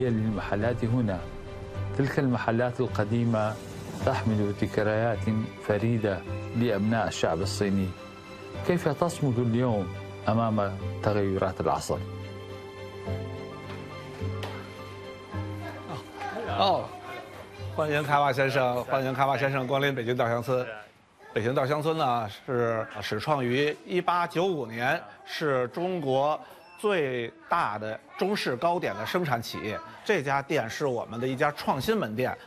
للمحلات هنا. تلك المحلات القديمة تحمل ذكريات فريدة لأبناء الشعب الصيني. كيف تصمد اليوم أمام تغيرات العصر؟ 欢迎卡瓦先生，欢迎卡瓦先生光临北京稻香村。北京稻香村呢是始创于1895年，是中国最大的中式糕点的生产企业。这家店是我们的一家创新门店。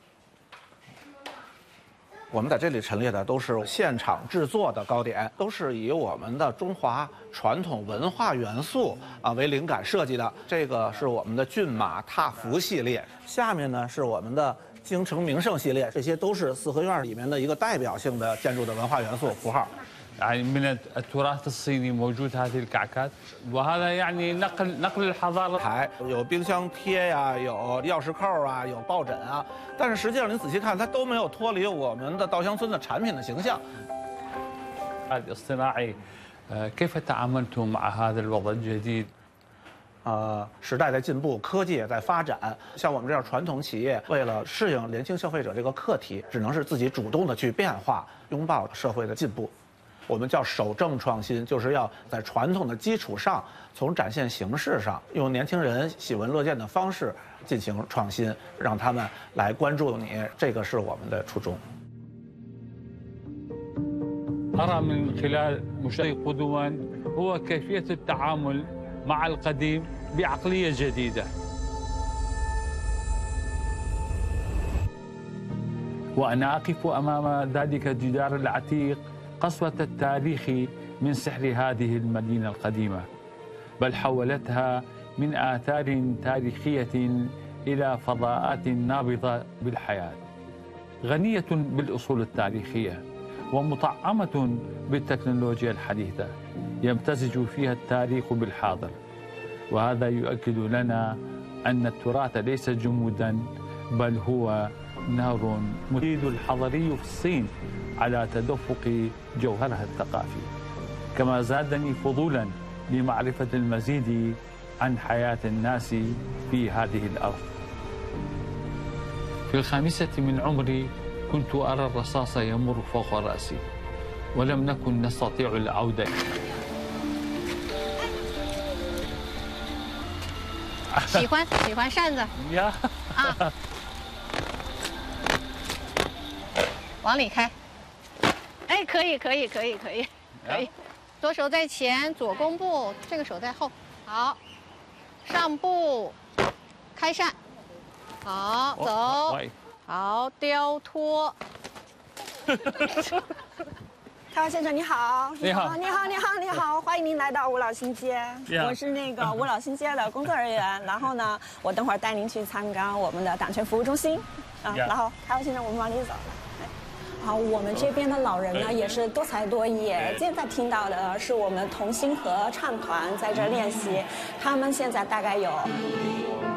我们在这里陈列的都是现场制作的糕点，都是以我们的中华传统文化元素为灵感设计的。这个是我们的骏马踏符系列，下面呢是我们的京城名胜系列，这些都是四合院里面的一个代表性的建筑的文化元素符号。 يعني من التراث الصيني موجود هذه الكعكات وهذا يعني نقل الحضارة. 台有冰箱贴呀，有钥匙扣啊，有抱枕啊，但是实际上您仔细看，它都没有脱离我们的稻香村的产品的形象。 الصناعي كيف تعاملتم مع هذا الوضع الجديد؟ 时代在进步，科技也在发展。像我们这样传统企业，为了适应年轻消费者这个课题，只能是自己主动的去变化，拥抱社会的进步。 我们叫守正创新，就是要在传统的基础上，从展现形式上，用年轻人喜闻乐见的方式进行创新，让他们来关注你，这个是我们的初衷。 أرى من خلال مشاهدة قدما هو كيفية التعامل مع القديم بعقلية جديدة. وأنا أقف أمام ذلك الجدار العتيق قسوة التاريخ من سحر هذه المدينة القديمة، بل حولتها من آثار تاريخية إلى فضاءات نابضة بالحياة، غنية بالأصول التاريخية ومطعمة بالتكنولوجيا الحديثة، يمتزج فيها التاريخ بالحاضر، وهذا يؤكد لنا أن التراث ليس جمودا بل هو نهر مفيد الحضري في الصين على تدفق جوهرها الثقافي، كما زادني فضولا لمعرفة المزيد عن حياة الناس في هذه الأرض. في الخامسة من عمري كنت أرى الرصاص يمر فوق رأسي ولم نكن نستطيع العودة. 喜欢扇子呀啊，往里开。哎，可以，左手在前，左弓步，这个手在后。好，上步，开扇。好，走。好，雕托。 卡瓦先生你好， 你好， 你好，欢迎您来到五老新街。我是那个五老新街的工作人员，然后呢，我等会儿带您去参观我们的党权服务中心。然后卡瓦先生，我们往里走。好，我们这边的老人呢也是多才多艺。现在听到的是我们同心合唱团在这练习，他们现在大概有